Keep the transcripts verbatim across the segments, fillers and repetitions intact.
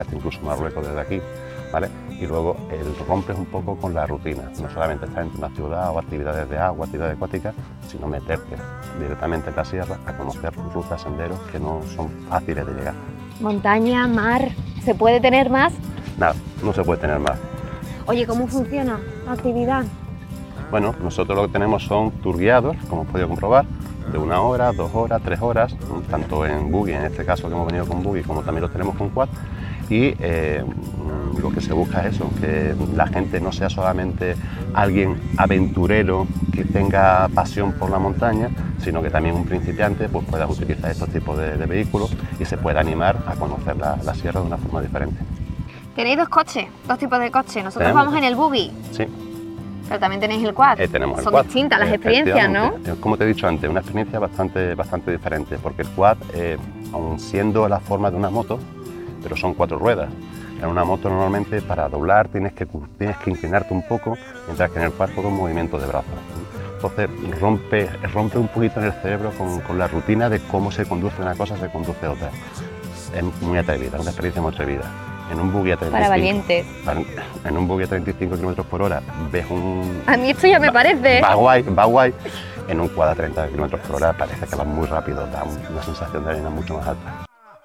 incluso Marruecos desde aquí, ¿vale? Y luego el rompes un poco con la rutina, no solamente estar en una ciudad o actividades de agua, actividades acuáticas, sino meterte directamente en la sierra a conocer rutas, senderos que no son fáciles de llegar. Montaña, mar, ¿se puede tener más? Nada, no se puede tener más. Oye, ¿cómo funciona la actividad? Bueno, nosotros lo que tenemos son tour guiados, como has podido comprobar, de una hora, dos horas, tres horas, tanto en buggy, en este caso que hemos venido con buggy, como también lo tenemos con quad. Y eh, lo que se busca es eso, que la gente no sea solamente alguien aventurero que tenga pasión por la montaña, sino que también un principiante pues, pueda utilizar estos tipos de, de vehículos y se pueda animar a conocer la, la sierra de una forma diferente. Tenéis dos coches, dos tipos de coches. Nosotros ¿Tenemos? Vamos en el buggy. Sí. Pero también tenéis el quad. Eh, tenemos el Son quad. distintas las experiencias, ¿no? Como te he dicho antes, una experiencia bastante, bastante diferente, porque el quad, eh, aun siendo la forma de una moto, pero son cuatro ruedas. En una moto normalmente para doblar tienes que, tienes que inclinarte un poco, mientras que en el quad todo un movimiento de brazos. Entonces rompe, rompe un poquito en el cerebro con, con la rutina de cómo se conduce una cosa, se conduce otra. Es muy atrevida, una experiencia muy atrevida. En un buggy a treinta y cinco, para valientes. En un buggy a treinta y cinco kilómetros por hora ves un... A mí esto ya me va, parece. Va guay, va guay. En un quad a treinta kilómetros por hora parece que va muy rápido, da una sensación de arena mucho más alta.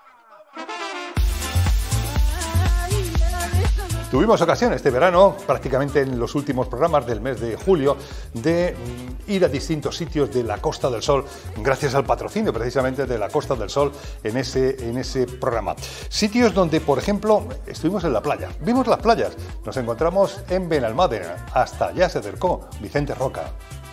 Tuvimos ocasión este verano, prácticamente en los últimos programas del mes de julio, de ir a distintos sitios de la Costa del Sol, gracias al patrocinio precisamente de la Costa del Sol en ese, en ese programa. Sitios donde, por ejemplo, estuvimos en la playa, vimos las playas, nos encontramos en Benalmádena, hasta allá se acercó Vicente Roca.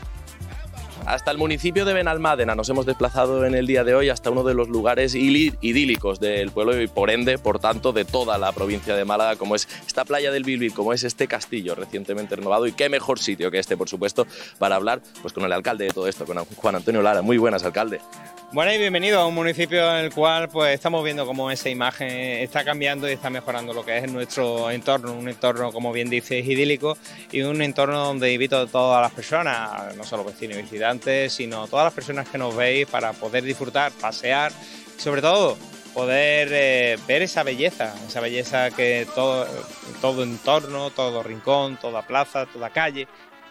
Hasta el municipio de Benalmádena nos hemos desplazado en el día de hoy, hasta uno de los lugares idílicos del pueblo y por ende, por tanto, de toda la provincia de Málaga, como es esta playa del Bilbil, como es este castillo recientemente renovado. Y qué mejor sitio que este, por supuesto, para hablar pues con el alcalde de todo esto, con Juan Antonio Lara. Muy buenas, alcalde. Bueno, y bienvenido a un municipio en el cual pues estamos viendo cómo esa imagen está cambiando y está mejorando lo que es nuestro entorno, un entorno, como bien dices, idílico, y un entorno donde invito a todas las personas, no solo vecinos y visitantes, sino todas las personas que nos veis, para poder disfrutar, pasear, sobre todo poder eh, ver esa belleza, esa belleza que todo, todo entorno, todo rincón, toda plaza, toda calle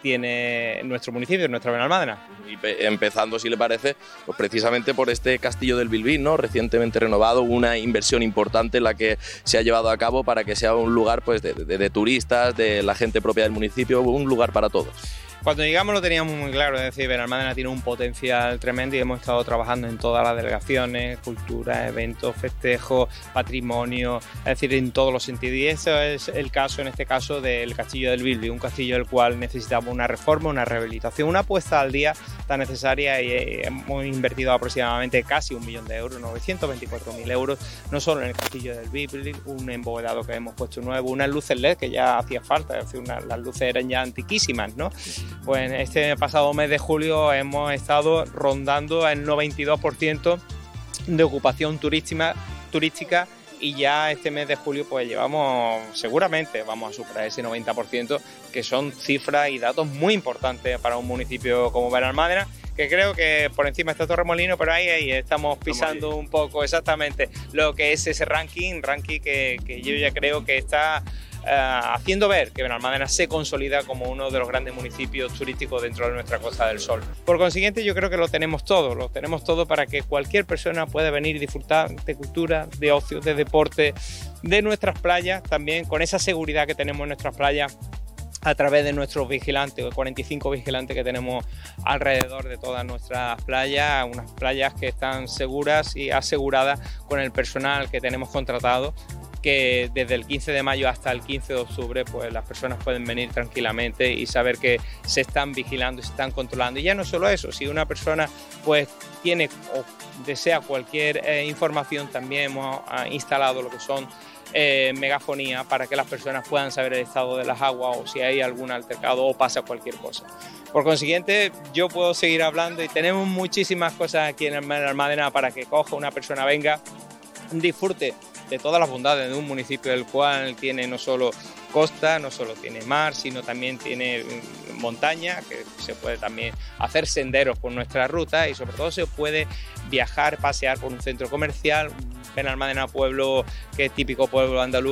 tiene nuestro municipio, nuestra Benalmádena. Y empezando, si le parece, pues precisamente por este castillo del Bilbil, ¿no? Recientemente renovado, una inversión importante la que se ha llevado a cabo para que sea un lugar pues, de, de, de turistas, de la gente propia del municipio, un lugar para todos. Cuando llegamos lo teníamos muy claro, es decir, Benalmádena tiene un potencial tremendo y hemos estado trabajando en todas las delegaciones, cultura, eventos, festejos, patrimonio, es decir, en todos los sentidos. Y ese es el caso, en este caso, del Castillo del Bilbil, un castillo del cual necesitamos una reforma, una rehabilitación, una puesta al día tan necesaria, y hemos invertido aproximadamente casi un millón de euros, novecientos veinticuatro mil euros, no solo en el Castillo del Bilbil, un embovedado que hemos puesto nuevo, unas luces L E D que ya hacía falta, es decir, una, las luces eran ya antiquísimas, ¿no? Pues este pasado mes de julio hemos estado rondando el noventa y dos por ciento de ocupación turística, turística y ya este mes de julio pues llevamos, seguramente vamos a superar ese noventa por ciento, que son cifras y datos muy importantes para un municipio como Benalmádena, que creo que por encima está Torremolinos, pero ahí, ahí estamos pisando un poco exactamente lo que es ese ranking, ranking que, que yo ya creo que está Uh, haciendo ver que Benalmádena se consolida como uno de los grandes municipios turísticos dentro de nuestra Costa del Sol. Por consiguiente, yo creo que lo tenemos todo, lo tenemos todo para que cualquier persona pueda venir y disfrutar de cultura, de ocio, de deporte, de nuestras playas, también con esa seguridad que tenemos en nuestras playas a través de nuestros vigilantes, cuarenta y cinco vigilantes que tenemos alrededor de todas nuestras playas, unas playas que están seguras y aseguradas con el personal que tenemos contratado, que desde el quince de mayo hasta el quince de octubre pues las personas pueden venir tranquilamente y saber que se están vigilando y se están controlando. Y ya no solo eso, si una persona pues tiene o desea cualquier eh, información, también hemos ah, instalado lo que son eh, megafonía para que las personas puedan saber el estado de las aguas o si hay algún altercado o pasa cualquier cosa. Por consiguiente, yo puedo seguir hablando y tenemos muchísimas cosas aquí en Benalmádena para que coja una persona, venga, disfrute de todas las bondades de un municipio el cual tiene no solo costa, no solo tiene mar, sino también tiene montaña, que se puede también hacer senderos por nuestra ruta y sobre todo se puede viajar, pasear por un centro comercial, Benalmádena, pueblo que es típico pueblo andaluz,